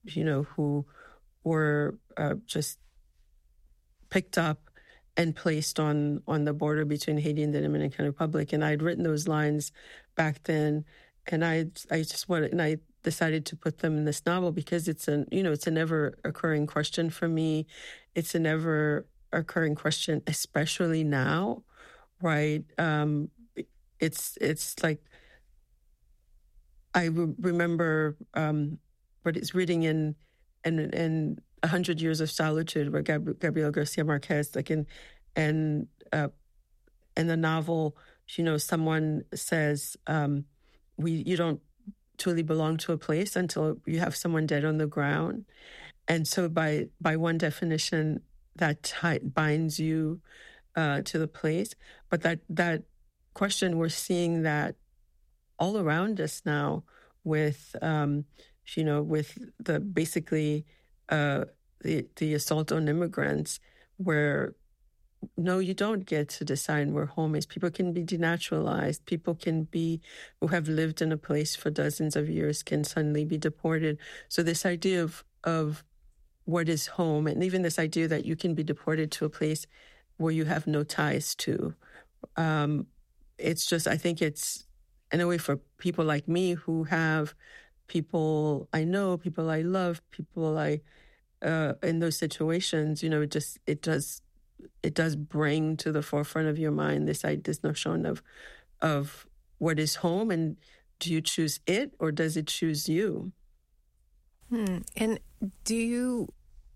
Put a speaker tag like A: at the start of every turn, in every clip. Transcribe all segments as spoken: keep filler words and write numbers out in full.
A: you know, who were uh, just picked up and placed on on the border between Haiti and the Dominican Republic. And I'd written those lines back then, and I I just wanted, and I decided to put them in this novel because it's an you know it's an ever occurring question for me. It's an ever occurring question, especially now, right? Um, it's it's like I re- remember, um, but it's reading in in in A Hundred Years of Solitude, where Gab- Gabriel Garcia Marquez, like in and uh, in the novel, you know, someone says, um, "We you don't truly belong to a place until you have someone dead on the ground," and so by by one definition, that tie, binds you uh, to the place. But that that question, we're seeing that all around us now with, um, you know, with the basically uh, the the assault on immigrants, where no, you don't get to decide where home is. People can be denaturalized. People can be who have lived in a place for dozens of years can suddenly be deported. So this idea of of what is home, and even this idea that you can be deported to a place where you have no ties to, um, it's just, I think it's, in a way, for people like me who have people I know, people I love, people I, uh, in those situations, you know, it just, it does, it does bring to the forefront of your mind this, this notion of, of what is home, and do you choose it or does it choose you?
B: Hmm. And do you,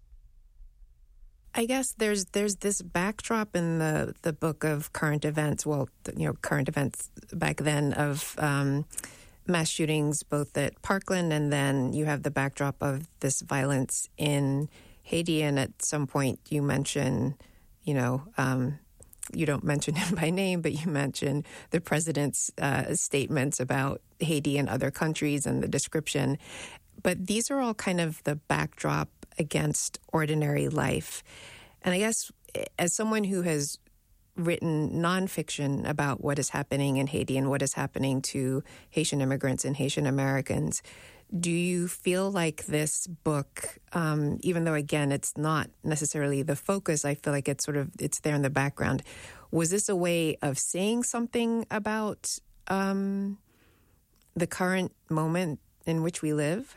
B: I guess there's there's this backdrop in the, the book of current events, well, you know, current events back then of um, mass shootings, both at Parkland, and then you have the backdrop of this violence in Haiti. And at some point you mention, you know, um, you don't mention him by name, but you mention the president's uh, statements about Haiti and other countries and the description. But these are all kind of the backdrop against ordinary life. And I guess as someone who has written nonfiction about what is happening in Haiti and what is happening to Haitian immigrants and Haitian Americans, do you feel like this book, um, even though, again, it's not necessarily the focus, I feel like it's sort of, it's there in the background. Was this a way of saying something about um, the current moment in which we live?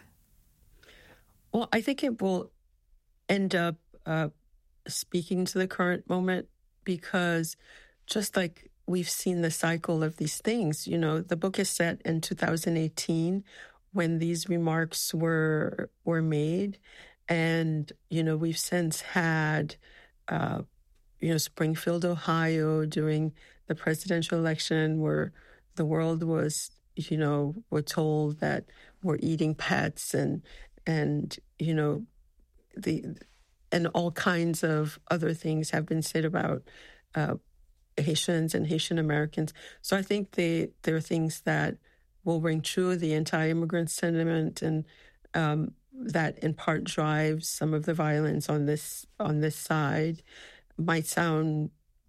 A: Well, I think it will end up uh, speaking to the current moment, because just like we've seen the cycle of these things, you know, the book is set in two thousand eighteen when these remarks were were made. And, you know, we've since had, uh, you know, Springfield, Ohio during the presidential election, where the world was, you know, we're told that we're eating pets, and, and, you know, the, and all kinds of other things have been said about uh, Haitians and Haitian Americans. So I think they, there are things that will ring true, the anti-immigrant sentiment, and um, that in part drives some of the violence on this on this side. Might sound,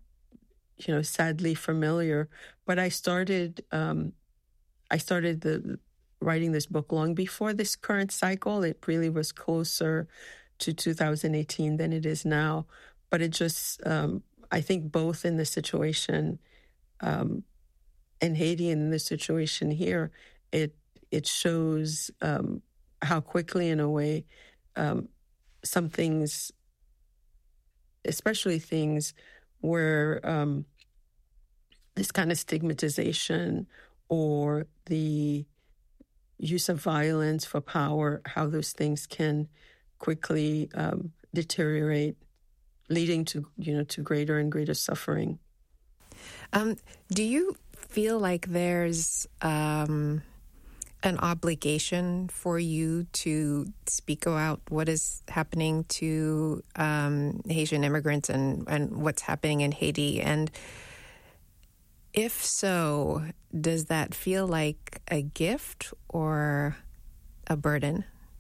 A: you know, sadly familiar, but I started um, I started the writing this book long before this current cycle. It really was closer to two thousand eighteen than it is now. But it just, um, I think both in the situation um, in Haiti and in the situation here, it it shows um, how quickly, in a way, um, some things, especially things where um, this kind of stigmatization or the use of violence for power, how those things can quickly um, deteriorate, leading to, you know, to greater and greater suffering.
B: Um, do you feel like there's um, an obligation for you to speak about what is happening to um, Haitian immigrants and, and what's happening in Haiti? And if so, does that feel like a gift or a burden?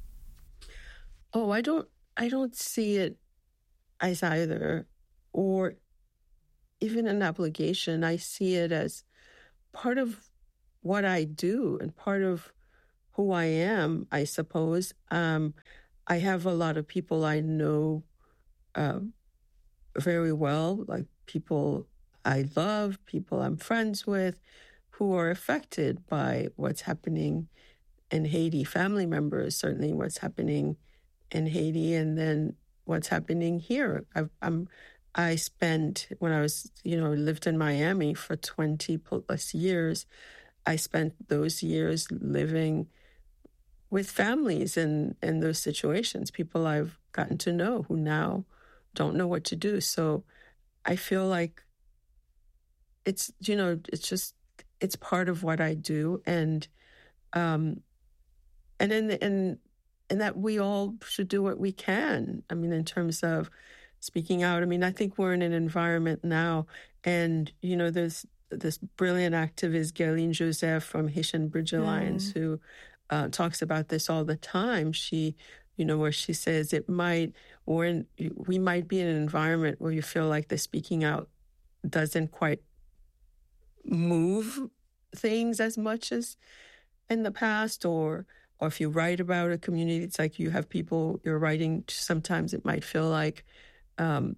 A: Oh, I don't, I don't see it as either, or even an obligation. I see it as part of what I do and part of who I am, I suppose. Um, I have a lot of people I know uh, very well, like people I love, people I'm friends with, who are affected by what's happening in Haiti, family members, certainly what's happening in Haiti, and then what's happening here. I've, I'm, I spent, when I was, you know, lived in Miami for twenty plus years, I spent those years living with families in, in those situations, people I've gotten to know who now don't know what to do. So I feel like it's, you know, it's just, it's part of what I do. And, um, and in, in, and that we all should do what we can. I mean, in terms of speaking out, I mean, I think we're in an environment now, and, you know, there's this brilliant activist, Guerline Joseph from Haitian Bridge Alliance, mm. who uh, talks about this all the time. She, you know, where she says it might, or in, we might be in an environment where you feel like the speaking out doesn't quite move things as much as in the past, or or if you write about a community, it's like you have people you're writing to, sometimes it might feel like um,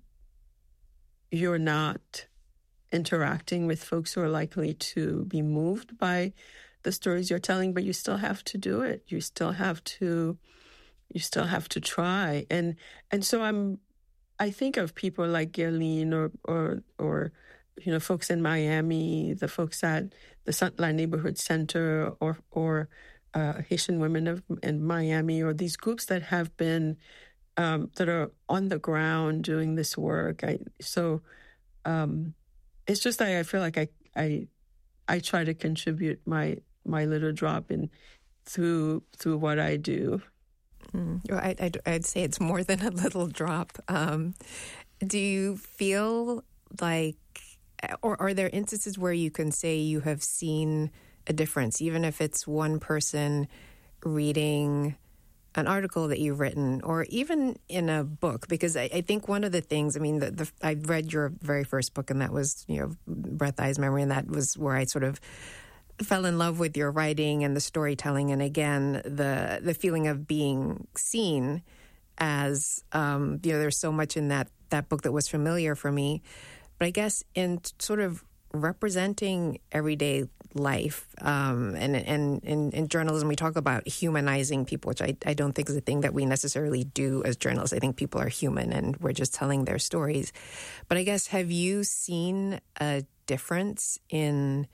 A: you're not interacting with folks who are likely to be moved by the stories you're telling, but you still have to do it. You still have to, you still have to try. And and so I'm, I think of people like Guerline or or or you know, folks in Miami, the folks at the Santlan Neighborhood Center, or or uh, Haitian Women of, in Miami, or these groups that have been, um, that are on the ground doing this work. I, so um, it's just I, I feel like I, I I try to contribute my my little drop in through through what I do.
B: Mm. Well, I, I'd, I'd say it's more than a little drop. Um, do you feel like, or are there instances where you can say you have seen a difference, even if it's one person reading an article that you've written, or even in a book? Because I, I think one of the things, I mean, the, the, I read your very first book, and that was, you know, Breath, Eyes, Memory, and that was where I sort of fell in love with your writing and the storytelling, and again, the the feeling of being seen as, um, you know, there's so much in that, that book that was familiar for me. But I guess in sort of representing everyday life, um, and, and, and in journalism, we talk about humanizing people, which I, I don't think is a thing that we necessarily do as journalists. I think people are human and we're just telling their stories. But I guess, have you seen a difference in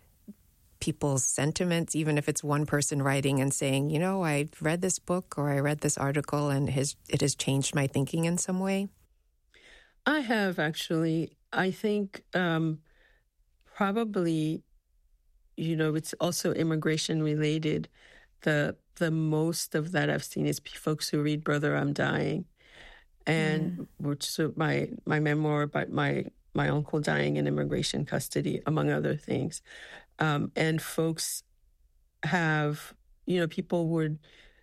B: people's sentiments, even if it's one person writing and saying, you know, I read this book or I read this article and it has, it has changed my thinking in some way?
A: I have, actually. I think um, probably, you know, it's also immigration related. The the most of that I've seen is folks who read Brother, I'm Dying, and mm. which so my my memoir about my my uncle dying in immigration custody, among other things. Um, and folks have, you know, people would,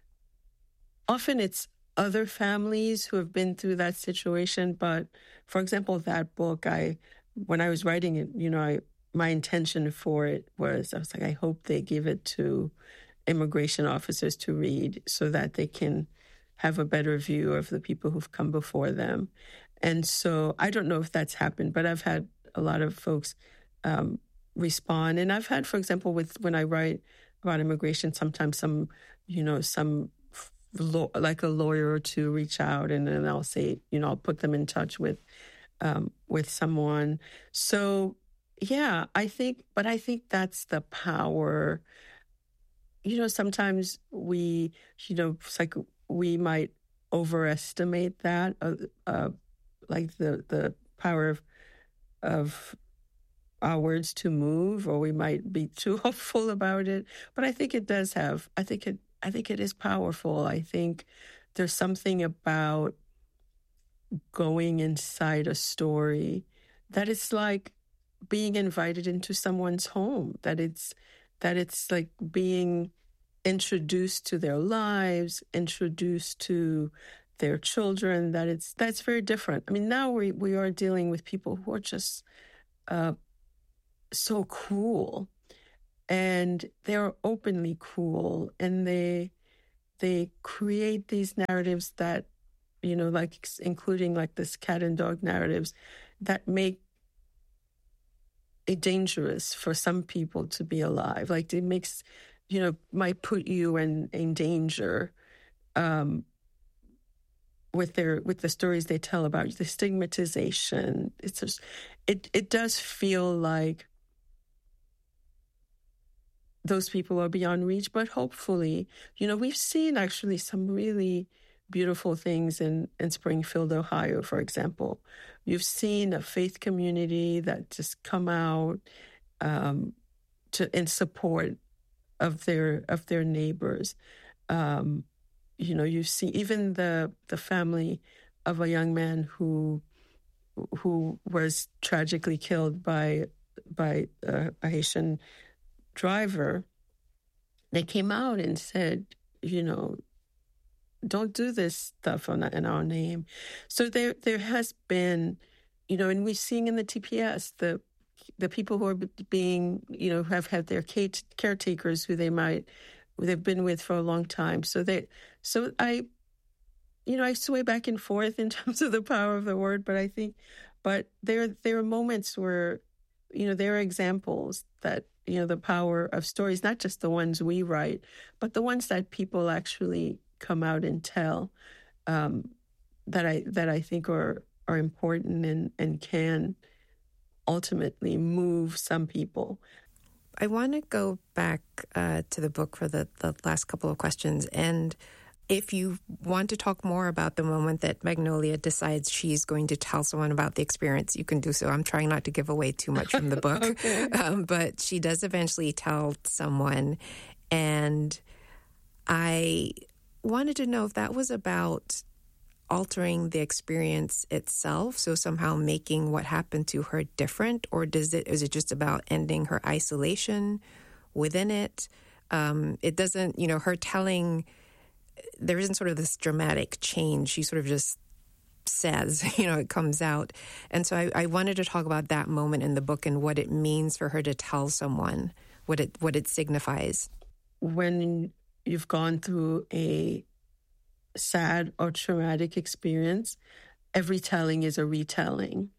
A: often it's other families who have been through that situation. But for example, that book, I, when I was writing it, you know, I, my intention for it was, I was like, I hope they give it to immigration officers to read so that they can have a better view of the people who've come before them. And so I don't know if that's happened, but I've had a lot of folks um, respond. And I've had, for example, with when I write about immigration, sometimes some, you know, some law, like a lawyer or two reach out, and then I'll say, you know, I'll put them in touch with um, with someone. So yeah, I think, but I think that's the power. You know, sometimes we, you know, it's like we might overestimate that, uh, uh, like the the power of of our words to move, or we might be too hopeful about it. But I think it does have, I think it, I think it is powerful. I think there's something about going inside a story that it's like being invited into someone's home, that it's, that it's like being introduced to their lives, introduced to their children, that it's, that's very different. I mean, now we, we are dealing with people who are just, uh, so cruel, and they're openly cruel, and they they create these narratives that, you know, like including like this cat and dog narratives that make it dangerous for some people to be alive. Like it makes, you know, might put you in, in danger um, with their with the stories they tell about the stigmatization. It's just, it it does feel like those people are beyond reach, but hopefully, you know, we've seen actually some really beautiful things in, in Springfield, Ohio, for example. You've seen a faith community that just come out um, to in support of their of their neighbors. Um, you know, you see even the the family of a young man who who was tragically killed by by uh, a Haitian driver. They came out and said, you know, don't do this stuff on, in our name. So there there has been, you know, and we're seeing in the T P S, the the people who are being, you know, have had their caretakers who they might, they've been with for a long time. So they, so I, you know, I sway back and forth in terms of the power of the word, but I think, but there, there are moments where, you know, there are examples that, you know, the power of stories, not just the ones we write, but the ones that people actually come out and tell, um, that I that I think are are important and, and can ultimately move some people.
B: I want to go back uh, to the book for the, the last couple of questions. And if you want to talk more about the moment that Magnolia decides she's going to tell someone about the experience, you can do so. I'm trying not to give away too much from the book. Okay. um, but she does eventually tell someone. And I wanted to know if that was about altering the experience itself, so somehow making what happened to her different, or does it is it just about ending her isolation within it? Um, it doesn't, you know, her telling, there isn't sort of this dramatic change. She sort of just says, you know, it comes out. And so I, I wanted to talk about that moment in the book and what it means for her to tell someone, what it what it signifies.
A: When you've gone through a sad or traumatic experience, every telling is a retelling.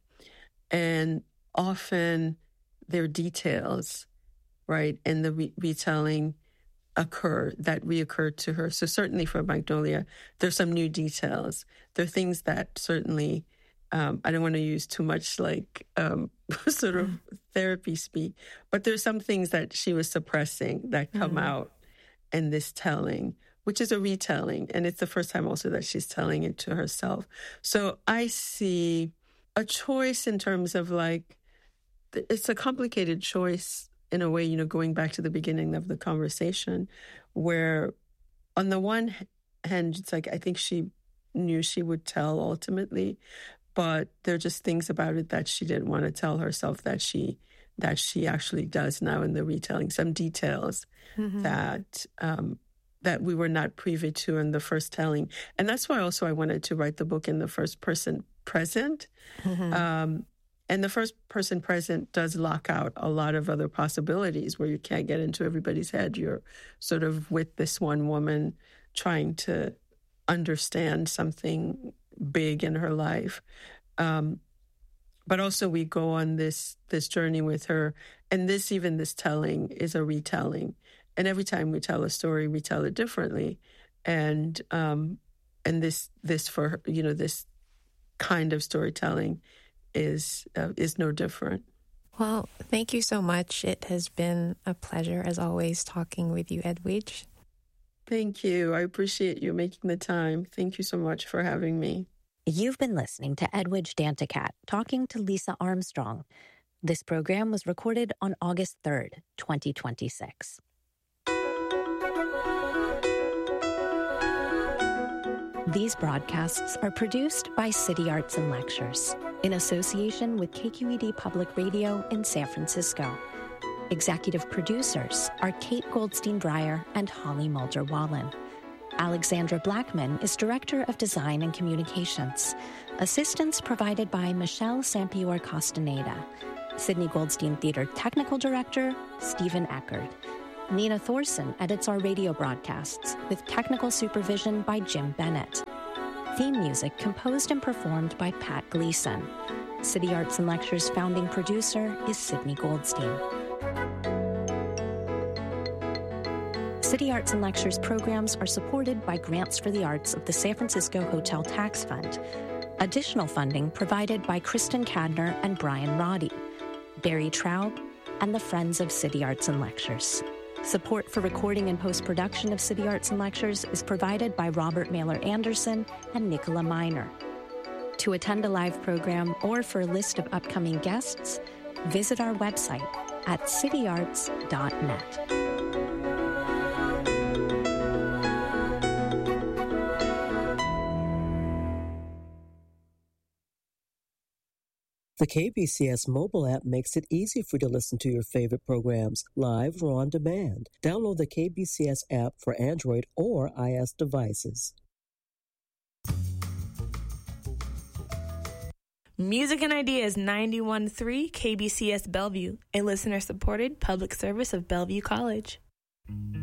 A: And often there are details, right, in the re- retelling occur, that reoccurred to her. So certainly for Magnolia, there's some new details. There are things that certainly, um, I don't want to use too much like um, sort of mm. therapy speak, but there's some things that she was suppressing that come mm. out in this telling, which is a retelling. And it's the first time also that she's telling it to herself. So I see a choice in terms of like, it's a complicated choice in a way, you know, going back to the beginning of the conversation, where on the one hand, it's like, I think she knew she would tell ultimately, but there are just things about it that she didn't want to tell herself that she that she actually does now in the retelling, some details mm-hmm. that um, that we were not privy to in the first telling. And that's why also I wanted to write the book in the first person present. Mm-hmm. Um, and the first person present does lock out a lot of other possibilities where you can't get into everybody's head. You're sort of with this one woman trying to understand something big in her life. Um, but also we go on this this journey with her. And this, even this telling, is a retelling. And every time we tell a story, we tell it differently. And um, and this this for her, you know, this kind of storytelling is uh, is no different.
B: Well, thank you so much. It has been a pleasure, as always, talking with you, Edwidge.
A: Thank you. I appreciate you making the time. Thank you so much for having me.
C: You've been listening to Edwidge Danticat talking to Lisa Armstrong. This program was recorded on August third, twenty twenty-six. These broadcasts are produced by City Arts and Lectures in association with K Q E D Public Radio in San Francisco. Executive producers are Kate Goldstein-Breyer and Holly Mulder-Wallen. Alexandra Blackman is Director of Design and Communications. Assistance provided by Michelle Sampior Castaneda. Sydney Goldstein Theater Technical Director, Stephen Eckert. Nina Thorson edits our radio broadcasts with technical supervision by Jim Bennett. Theme music composed and performed by Pat Gleason. City Arts and Lectures founding producer is Sydney Goldstein. City Arts and Lectures programs are supported by grants for the arts of the San Francisco Hotel Tax Fund. Additional funding provided by Kristen Cadner and Brian Roddy, Barry Traub, and the Friends of City Arts and Lectures. Support for recording and post-production of City Arts and Lectures is provided by Robert Mailer Anderson and Nicola Miner. To attend a live program or for a list of upcoming guests, visit our website at city arts dot net.
D: The K B C S mobile app makes it easy for you to listen to your favorite programs, live or on demand. Download the K B C S app for Android or iOS devices.
E: Music and Ideas ninety-one point three K B C S Bellevue, a listener-supported public service of Bellevue College.